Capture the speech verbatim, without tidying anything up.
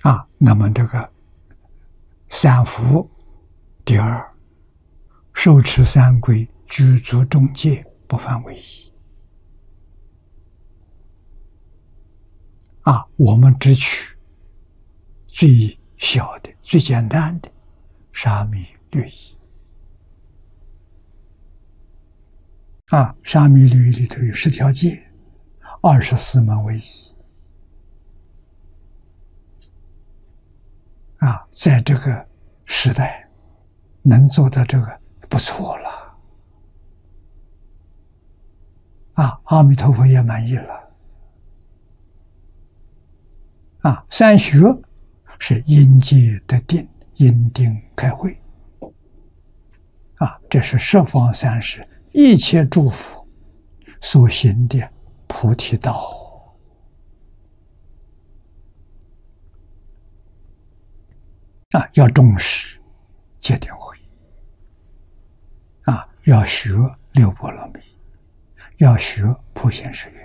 啊，那么这个三福第二，受持三规，具足众戒，不犯违仪。啊，我们只取最小的、最简单的沙弥律仪。啊，沙弥律仪里头有十条戒，二十四门为仪。啊，在这个时代能做到这个不错了。啊，阿弥陀佛也满意了。啊，三学是因戒得定，因定开慧。啊，这是十方三世一切诸佛所行的菩提道。啊，要重视戒定慧。啊，要学六波罗蜜，要学普贤十愿。